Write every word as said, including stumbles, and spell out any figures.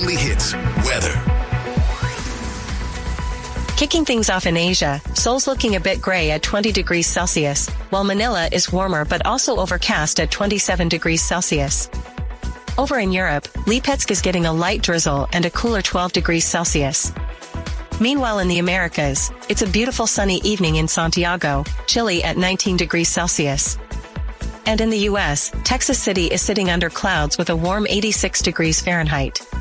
Weekly Hits. Weather. Kicking things off in Asia, Seoul's looking a bit gray at twenty degrees Celsius, while Manila is warmer but also overcast at twenty-seven degrees Celsius. Over in Europe, Lipetsk is getting a light drizzle and a cooler twelve degrees Celsius. Meanwhile in the Americas, it's a beautiful sunny evening in Santiago, chilly at nineteen degrees Celsius. And in the U S, Texas City is sitting under clouds with a warm eighty-six degrees Fahrenheit.